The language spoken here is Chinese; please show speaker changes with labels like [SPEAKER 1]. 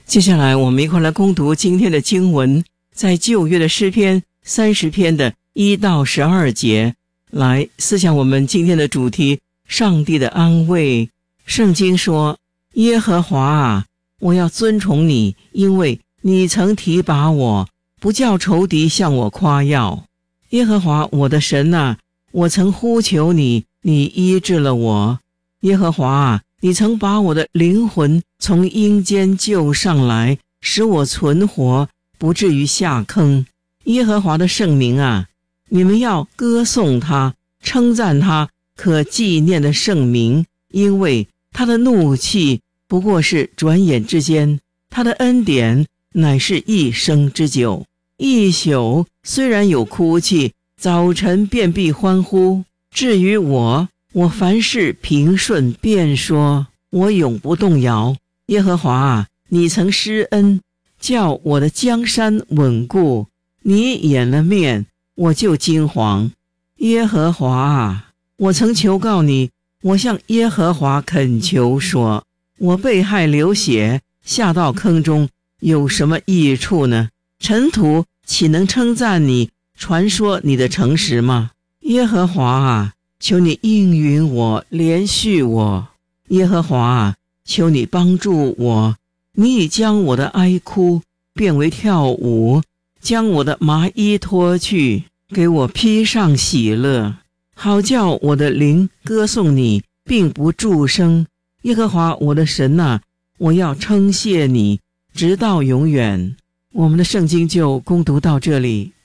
[SPEAKER 1] 接下来我们一块来攻读今天的经文，在旧约的诗篇30篇的1到12节，来思想我们今天的主题，上帝的安慰。圣经说，耶和华啊，我要尊崇你，因为你曾提拔我，不叫仇敌向我夸耀。耶和华我的神啊，我曾呼求你，你医治了我。耶和华啊，你曾把我的灵魂从阴间救上来，使我存活，不至于下坑。耶和华的圣名啊，你们要歌颂他，称赞他可纪念的圣名，因为他的怒气不过是转眼之间，他的恩典乃是一生之久。一宿虽然有哭泣，早晨便必欢呼。至于我凡事平顺，便说我永不动摇。耶和华啊，你曾施恩，叫我的江山稳固，你掩了面，我就惊惶。耶和华啊，我曾求告你，我向耶和华恳求说，我被害流血，下到坑中，有什么益处呢？尘土岂能称赞你，传说你的诚实吗？耶和华啊，求你应允我，怜恤我。耶和华啊，求你帮助我。你已将我的哀哭变为跳舞，将我的麻衣脱去，给我披上喜乐，好叫我的灵歌颂你，并不住声。耶和华我的神啊，我要称谢你，直到永远。我们的圣经就攻读到这里。